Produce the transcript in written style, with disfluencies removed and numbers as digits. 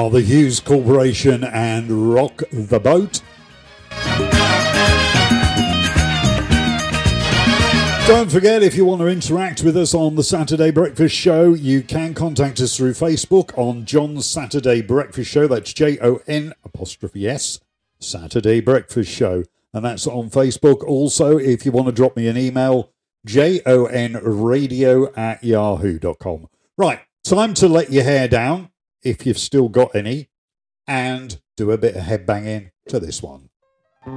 are the Hughes Corporation and Rock the Boat. Don't forget, if you want to interact with us on the Saturday Breakfast Show, you can contact us through Facebook on John's Saturday Breakfast Show. That's JON''S, Saturday Breakfast Show. And that's on Facebook. Also, if you want to drop me an email, jonradio@yahoo.com. Right, time to let your hair down, if you've still got any, and do a bit of headbanging to this one.